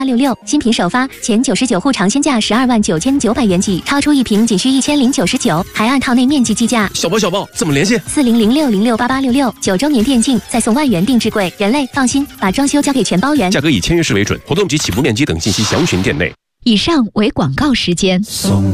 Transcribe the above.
866新品首发前99户尝鲜价12万9900元起，超出一瓶仅需1099，还按套内面积计价。 小报，怎么联系 4006068866？9周年电竞再送万元定制柜，人类放心，把装修交给全包圆。 价格以签约式为准，活动及起步面积等信息详询店内。 以上为广告时间。